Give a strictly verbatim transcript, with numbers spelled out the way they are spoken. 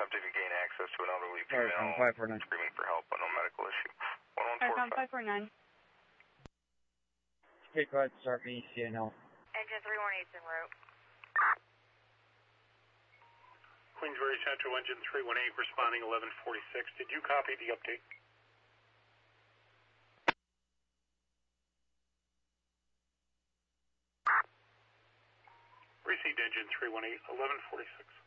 attempting to gain access to an elderly Sorry, female five four nine. screaming for help, but no medical issue. one one four five. five four nine. Take right, start me, C N L. Engine three one eight en route. Queensbury Central, engine three one eight, responding eleven forty-six. Did you copy the update? Received engine three one eight, eleven forty-six.